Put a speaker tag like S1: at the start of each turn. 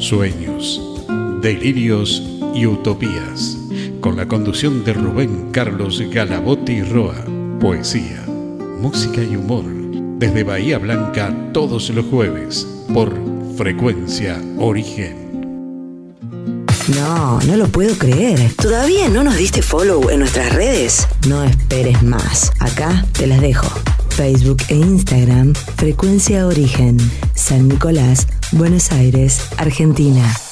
S1: sueños, delirios y utopías. Con la conducción de Rubén Carlos Galabotti Roa. Poesía, música y humor. Desde Bahía Blanca todos los jueves por Frecuencia Origen.
S2: No lo puedo creer. ¿Todavía no nos diste follow en nuestras redes? No esperes más. Acá te las dejo. Facebook e Instagram, Frecuencia Origen, San Nicolás, Buenos Aires, Argentina.